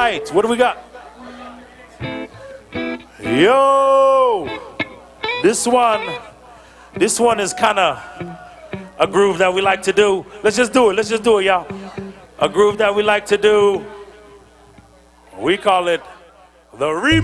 right, what do we got? Yo, this one is kind of a groove that we like to do. Let's just do it, y'all. A groove that we like to do. We call it the remix.